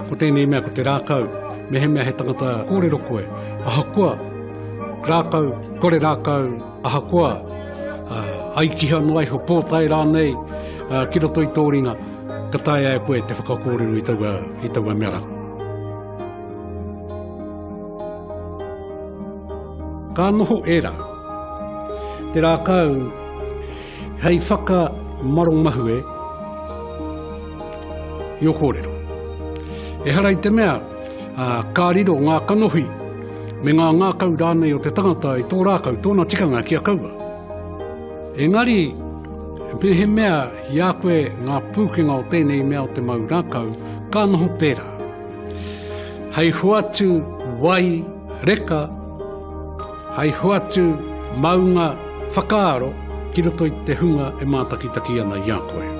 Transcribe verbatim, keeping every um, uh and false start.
ko tēnei mea ko te rākau, me he mea he tangata kōrero koe, aha koa, rākau, kore rākau, aha koa, uh, aikiha no aiho pōtai rānei, uh, ki roto i tōringa, ka tae ai koe te whakakōrero i taua, i taua mea rā. Ka noho e rā, te rākau, hei whaka marong mahu e, i o kōrero. E harai te mea, uh, ka riro ngā kanohi, me ngā ngā kau rānei o te tangata i tō rākau, tōna tikanga ki a kaua. Engari, me he mea i a koe ngā pūkenga o tēnei mea o te mau rākau, ka noho tērā. Hei huatu wai reka, hei huatu maunga whakaaro, ki roto i te hunga e mātakitaki ana i a koe.